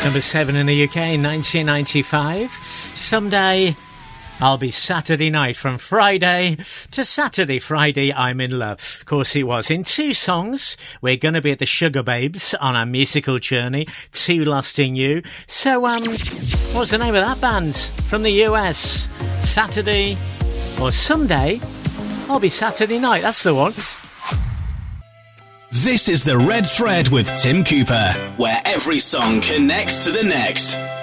Number 7 in the UK, 1995. Someday I'll be Saturday night. From Friday to Saturday, Friday, I'm in love. Of course it was. In 2 songs, we're going to be at the Sugar Babes on our musical journey to Lost in You. So, what's the name of that band from the US? Saturday or Someday, I'll be Saturday night. That's the one. This is The Red Thread with Tim Cooper, where every song connects to the next.